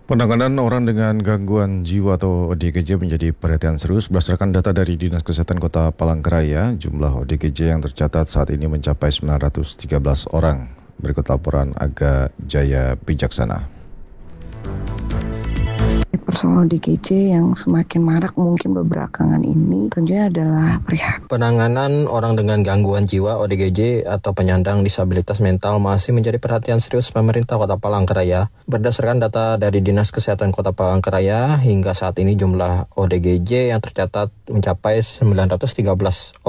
Penanganan orang dengan gangguan jiwa atau ODGJ menjadi perhatian serius. Berdasarkan data dari Dinas Kesehatan Kota Palangkaraya, jumlah ODGJ yang tercatat saat ini mencapai 913 orang. Berikut laporan Aga Jaya Bijaksana. Persoalan ODGJ yang semakin marak mungkin belakangan ini tentunya adalah prihatin. Penanganan orang dengan gangguan jiwa ODGJ atau penyandang disabilitas mental masih menjadi perhatian serius pemerintah Kota Palangkaraya. Berdasarkan data dari Dinas Kesehatan Kota Palangkaraya, hingga saat ini jumlah ODGJ yang tercatat mencapai 913 orang.